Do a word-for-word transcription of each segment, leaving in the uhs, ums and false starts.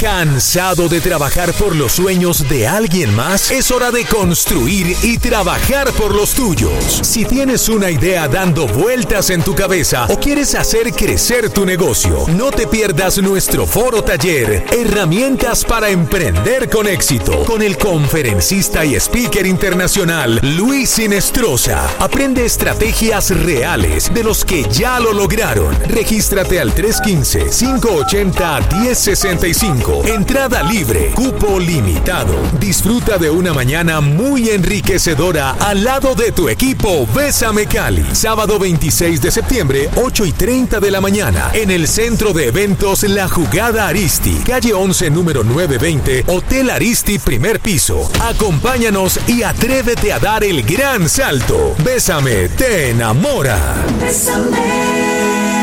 ¿Cansado de trabajar por los sueños de alguien más? Es hora de construir y trabajar por los tuyos. Si tienes una idea dando vueltas en tu cabeza o quieres hacer crecer tu negocio, no te pierdas nuestro foro taller Herramientas para emprender con éxito con el conferencista y speaker internacional Luis Sinestrosa. Aprende estrategias reales de los que ya lo lograron. Regístrate al tres uno cinco, cinco ocho cero, uno cero seis cinco. Entrada libre, cupo limitado. Disfruta de una mañana muy enriquecedora al lado de tu equipo Bésame Cali. Sábado veintiséis de septiembre, ocho y treinta de la mañana, en el Centro de Eventos La Jugada Aristi, calle once, número novecientos veinte, Hotel Aristi, primer piso. Acompáñanos y atrévete a dar el gran salto. Bésame, te enamora. Bésame.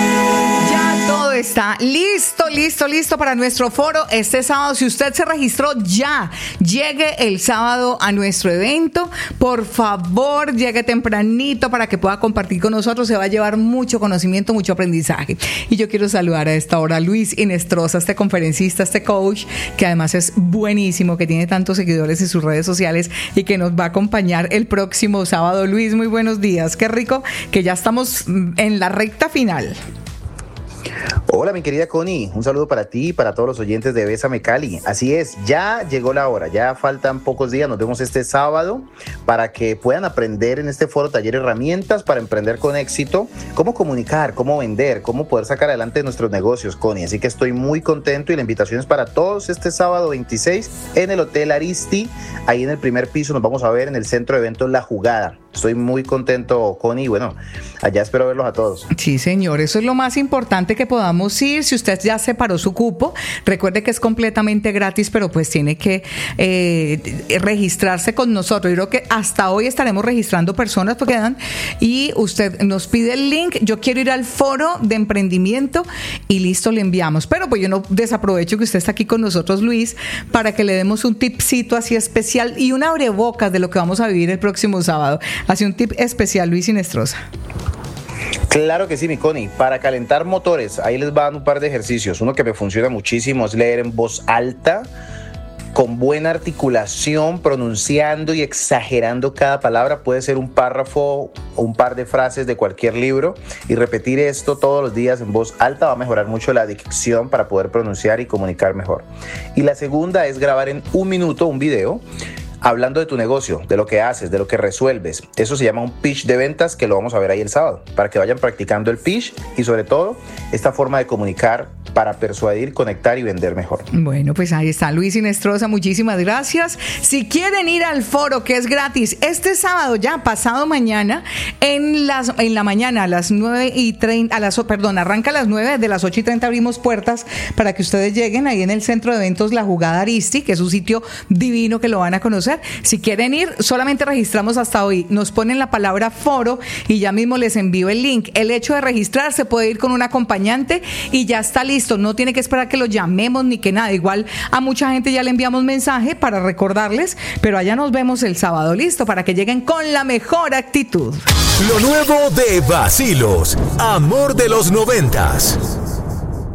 Está listo, listo, listo para nuestro foro este sábado. Si usted se registró ya, llegue el sábado a nuestro evento. Por favor, llegue tempranito para que pueda compartir con nosotros. Se va a llevar mucho conocimiento, mucho aprendizaje. Y yo quiero saludar a esta hora a Luis Sinestrosa, este conferencista, este coach, que además es buenísimo, que tiene tantos seguidores en sus redes sociales y que nos va a acompañar el próximo sábado. Luis, muy buenos días. Qué rico que ya estamos en la recta final. Hola, mi querida Connie, un saludo para ti y para todos los oyentes de Bésame Cali. Así es, ya llegó la hora, ya faltan pocos días, nos vemos este sábado para que puedan aprender en este foro taller herramientas para emprender con éxito, cómo comunicar, cómo vender, cómo poder sacar adelante nuestros negocios, Connie. Así que estoy muy contento y la invitación es para todos este sábado veintiséis en el Hotel Aristi, ahí en el primer piso nos vamos a ver en el Centro de Eventos La Jugada. Estoy muy contento, Connie, y bueno, allá espero verlos a todos. Sí, señor, eso es lo más importante que podamos ir. Si usted ya separó su cupo, recuerde que es completamente gratis, pero pues tiene que eh, registrarse con nosotros. Yo creo que hasta hoy estaremos registrando personas porque quedan, y usted nos pide el link. Yo quiero ir al foro de emprendimiento y listo, le enviamos. Pero pues yo no desaprovecho que usted está aquí con nosotros, Luis, para que le demos un tipcito así especial y un abrebocas de lo que vamos a vivir el próximo sábado. Así un tip especial, Luis Sinestrosa. Claro que sí, mi Connie. Para calentar motores, ahí les van un par de ejercicios. Uno que me funciona muchísimo es leer en voz alta, con buena articulación, pronunciando y exagerando cada palabra. Puede ser un párrafo o un par de frases de cualquier libro, y repetir esto todos los días en voz alta va a mejorar mucho la dicción para poder pronunciar y comunicar mejor. Y la segunda es grabar en un minuto un video hablando de tu negocio, de lo que haces, de lo que resuelves. Eso se llama un pitch de ventas, que lo vamos a ver ahí el sábado, para que vayan practicando el pitch y sobre todo esta forma de comunicar para persuadir, conectar y vender mejor. Bueno, pues ahí está Luis Sinestrosa, muchísimas gracias. Si quieren ir al foro, que es gratis, este sábado ya, pasado mañana, en las en la mañana a las nueve y treinta, a las, perdón, arranca a las nueve, de las ocho y treinta abrimos puertas para que ustedes lleguen ahí en el Centro de Eventos La Jugada Aristi, que es un sitio divino que lo van a conocer. Si quieren ir, solamente registramos hasta hoy, nos ponen la palabra foro y ya mismo les envío el link. El hecho de registrarse, puede ir con un acompañante y ya está listo. No tiene que esperar que lo llamemos ni que nada. Igual a mucha gente ya le enviamos mensaje para recordarles, pero allá nos vemos el sábado, listo, para que lleguen con la mejor actitud. Lo nuevo de Vacilos, amor de los noventas.